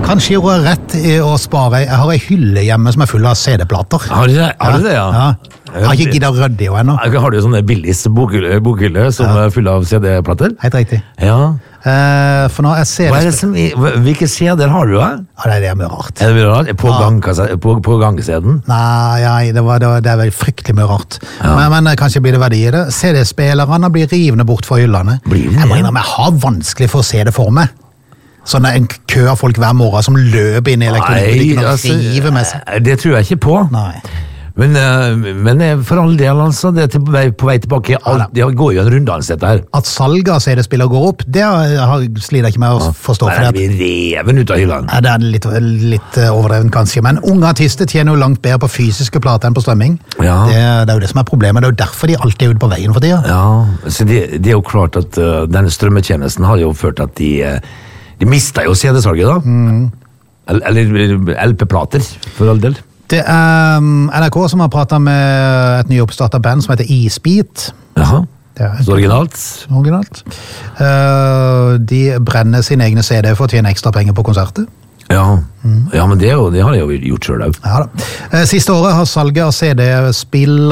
Kanskje gjorde jeg rett i å spare. Jeg har en hylle hjemme som er full av CD-plater. Har du det, ja? Ja. Jeg har ikke giddet å rydde i henne ennå. Har du sånne billis bokhylle som er full av CD-plater? Helt riktig. Ja. For nå er CD... Hvilke CD-er har du da? Ja, det er mye rart. Er det mye rart? På gangseden? Nei, det er vel fryktelig mye rart. Ja. Men kanskje blir det verdi i det. CD-spillerne blir rivende bort fra hyllene. Jeg har vanskelig for å se det for meg. Sånn en kø av folk hver morgen som løper inn i elektronikken og river med seg. Det tror jeg ikke på. Nei. Men for all del, altså, det er på vei tilbake. Det går jo en runddans dette her. At salget av CD-spiller går opp, det sliter jeg ikke med å forstå. Men det blir reven ut av hyllene. Det er litt overdreven kanskje, men unge artister tjener jo langt bedre på fysiske plater enn på strømming. Ja. Det er jo det som er problemet, det er jo derfor de alltid er ute på veien for tida. Ja, så det er jo klart at denne strømmetjenesten har jo ført at de mistet jo CD-salget da. Eller LP-plater, for all del. Det er NRK som har pratet med et nyoppstartet band som heter Isbeat. Jaha, så originalt? Originalt. De brenner sine egne CD for å tjene ekstra penger på konserter. Ja, men det har de jo gjort selv. Ja da. Siste året har salget av CD-spill